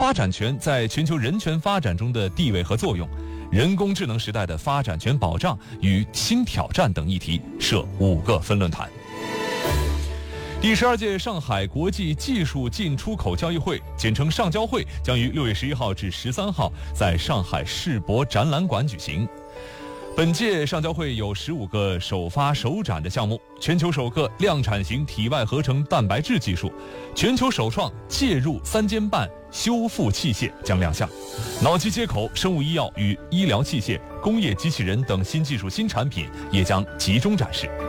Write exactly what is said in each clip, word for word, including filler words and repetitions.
发展权在全球人权发展中的地位和作用，人工智能时代的发展权保障与新挑战等议题设五个分论坛。第十二届上海国际技术进出口交易会，简称上交会，将于六月十一号至十三号在上海世博展览馆举行。本届上交会有十五个首发首展的项目，全球首个量产型体外合成蛋白质技术，全球首创介入三尖瓣修复器械将亮相，脑机接口、生物医药与医疗器械、工业机器人等新技术新产品也将集中展示。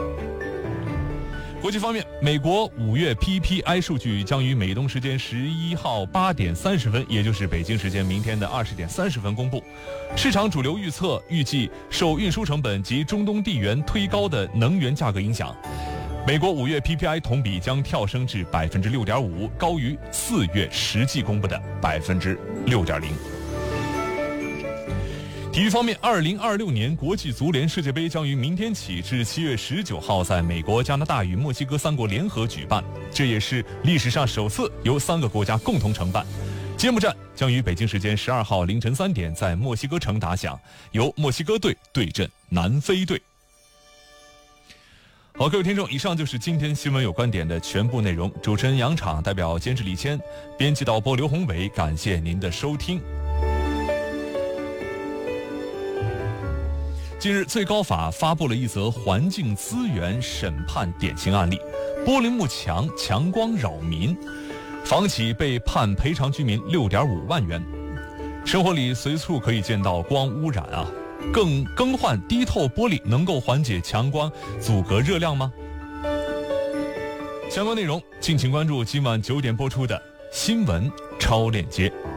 国际方面，美国五月 P P I 数据将于美东时间十一号八点三十分，也就是北京时间明天的二十点三十分公布。市场主流预测预计受运输成本及中东地缘推高的能源价格影响，美国五月 P P I 同比将跳升至百分之六点五，高于四月实际公布的百分之六点零。体育方面，二零二六年国际足联世界杯将于明天起至七月十九号在美国、加拿大与墨西哥三国联合举办，这也是历史上首次由三个国家共同承办。揭幕战将于北京时间十二号凌晨三点在墨西哥城打响，由墨西哥队对阵南非队。好，各位听众，以上就是今天新闻有观点的全部内容。主持人杨昶代表监制李谦，编辑导播刘宏伟，感谢您的收听。近日，最高法发布了一则环境资源审判典型案例：玻璃幕墙强光扰民，房企被判赔偿居民六点五万元。生活里随处可以见到光污染啊，更更换低透玻璃能够缓解强光阻隔热量吗？相关内容敬请关注今晚九点播出的新闻超链接。